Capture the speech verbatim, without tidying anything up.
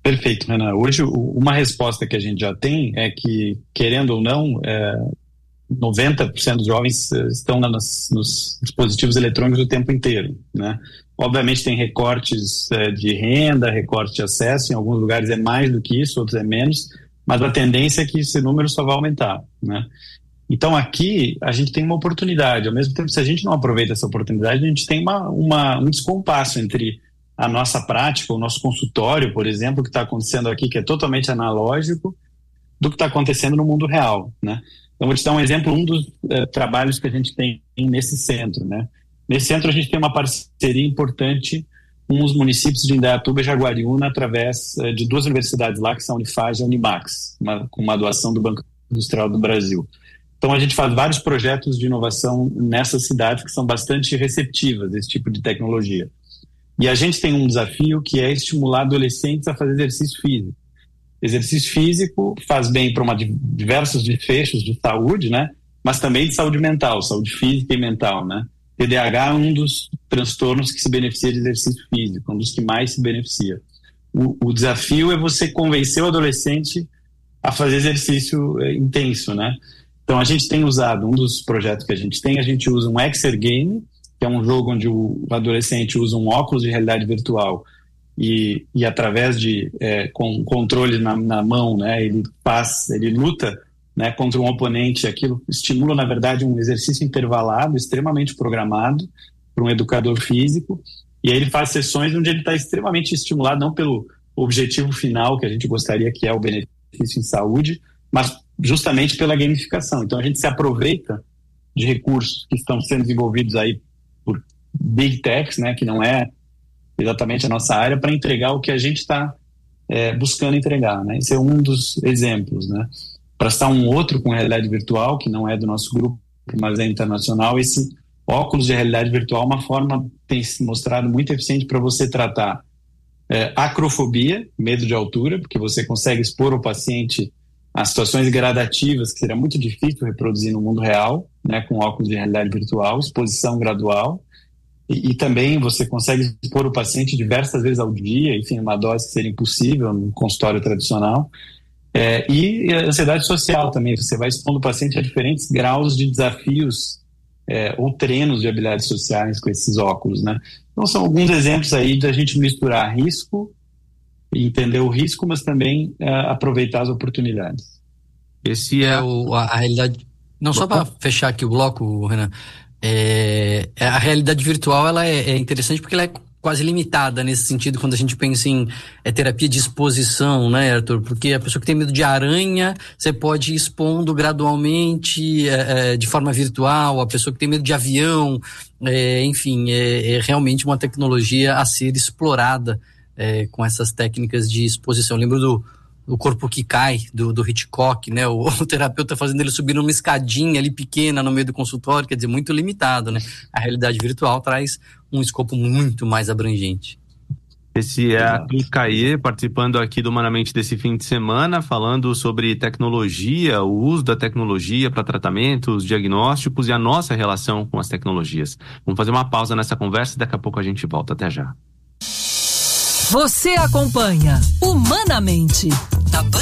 Perfeito, Renan. Hoje, uma resposta que a gente já tem é que, querendo ou não, é, noventa por cento dos jovens estão nas, nos dispositivos eletrônicos o tempo inteiro, né? Obviamente tem recortes é, de renda, recorte de acesso, em alguns lugares é mais do que isso, outros é menos, mas a tendência é que esse número só vai aumentar, né? Então aqui a gente tem uma oportunidade, ao mesmo tempo, se a gente não aproveita essa oportunidade, a gente tem uma, uma, um descompasso entre a nossa prática, o nosso consultório, por exemplo, que está acontecendo aqui, que é totalmente analógico, do que está acontecendo no mundo real, né? Então vou te dar um exemplo, um dos eh, trabalhos que a gente tem nesse centro, né? Nesse centro a gente tem uma parceria importante com os municípios de Indaiatuba e Jaguariúna, através eh, de duas universidades lá, que são a Unifage e a Unimax, uma, com uma doação do Banco Industrial do Brasil. Então a gente faz vários projetos de inovação nessas cidades que são bastante receptivas desse tipo de tecnologia. E a gente tem um desafio que é estimular adolescentes a fazer exercício físico. Exercício físico faz bem para uma, diversos desfechos de saúde, né? Mas também de saúde mental, saúde física e mental, né? T D A H é um dos transtornos que se beneficia de exercício físico, um dos que mais se beneficia. O, o desafio é você convencer o adolescente a fazer exercício é, intenso, né? Então a gente tem usado, um dos projetos que a gente tem, a gente usa um Exergame, que é um jogo onde o adolescente usa um óculos de realidade virtual e, e através de é, com controle na, na mão, né, ele faz, ele luta, né, contra um oponente. Aquilo estimula, na verdade, um exercício intervalado, extremamente programado por um educador físico, e aí ele faz sessões onde ele está extremamente estimulado, não pelo objetivo final que a gente gostaria, que é o benefício em saúde, mas justamente pela gamificação. Então a gente se aproveita de recursos que estão sendo desenvolvidos aí por Big Techs, né, que não é exatamente a nossa área, para entregar o que a gente está é, buscando entregar, né? Esse é um dos exemplos, né? Para citar um outro com realidade virtual, que não é do nosso grupo, mas é internacional, esse óculos de realidade virtual é uma forma, tem se mostrado muito eficiente para você tratar é, acrofobia, medo de altura, porque você consegue expor o paciente a situações gradativas que seria muito difícil reproduzir no mundo real, né, com óculos de realidade virtual, exposição gradual, e, e também você consegue expor o paciente diversas vezes ao dia, enfim, uma dose que seria impossível no consultório tradicional. É, e a ansiedade social também, você vai expondo o paciente a diferentes graus de desafios é, ou treinos de habilidades sociais com esses óculos, né? Então são alguns exemplos aí da gente misturar risco, entender o risco, mas também é, aproveitar as oportunidades. Esse é o, a, a realidade. Não, só para fechar aqui o bloco, Renan, é, a realidade virtual ela é, é interessante porque ela é quase limitada nesse sentido quando a gente pensa em é, terapia de exposição, né, Arthur? Porque a pessoa que tem medo de aranha, você pode ir expondo gradualmente é, é, de forma virtual. A pessoa que tem medo de avião, é, enfim, é, é realmente uma tecnologia a ser explorada é, com essas técnicas de exposição. Eu lembro do O Corpo que Cai, do, do Hitchcock, né? O, o terapeuta fazendo ele subir numa escadinha ali pequena no meio do consultório, quer dizer, muito limitado, né? A realidade virtual traz um escopo muito mais abrangente. Esse é Arthur Caê, participando aqui do Humanamente desse fim de semana, falando sobre tecnologia, o uso da tecnologia para tratamentos, diagnósticos e a nossa relação com as tecnologias. Vamos fazer uma pausa nessa conversa e daqui a pouco a gente volta. Até já. Você acompanha Humanamente, da Band